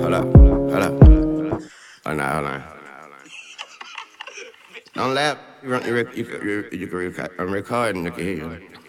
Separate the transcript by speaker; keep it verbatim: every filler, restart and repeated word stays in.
Speaker 1: Hold up, hold up. Hold on, hold on. Don't laugh. You, run, you, rec- you, you, you can record. I'm recording. I can hear you.